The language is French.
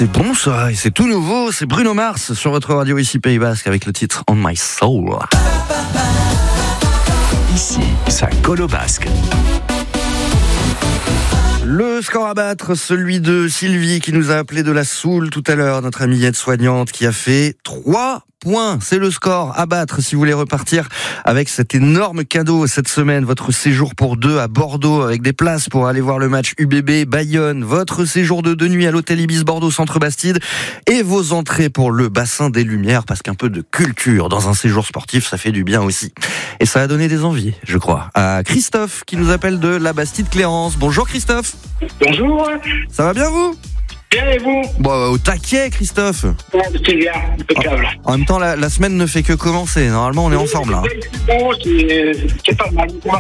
C'est bon ça, et c'est tout nouveau, c'est Bruno Mars sur votre radio ici Pays Basque avec le titre On My Soul. Ici, ça colle au basque. Le score à battre, celui de Sylvie qui nous a appelé de la Soule tout à l'heure, notre amie aide-soignante qui a fait 3 points. C'est le score à battre si vous voulez repartir avec cet énorme cadeau cette semaine, votre séjour pour 2 à Bordeaux avec des places pour aller voir le match UBB Bayonne, votre séjour de 2 nuits à l'hôtel Ibis Bordeaux Centre Bastide et vos entrées pour le bassin des Lumières parce qu'un peu de culture dans un séjour sportif, ça fait du bien aussi. Et ça a donné des envies, je crois, à Christophe qui nous appelle de la Bastide-Clérance. Bonjour Christophe. Bonjour. Ça va bien vous ? Bien et vous? Bon, au taquet Christophe. C'est bien, impeccable. En même temps, la semaine ne fait que commencer. Normalement, on est ensemble. Hein. C'est pas mal.